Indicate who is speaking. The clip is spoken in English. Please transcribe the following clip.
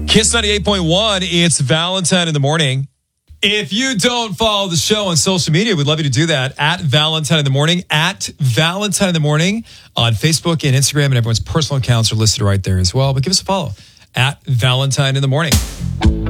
Speaker 1: Kiss 98.1, it's Valentine in the morning. If you don't follow the show on social media, we'd love you to do that at Valentine in the morning, at Valentine in the morning on Facebook and Instagram, and everyone's personal accounts are listed right there as well. But give us a follow at Valentine in the morning.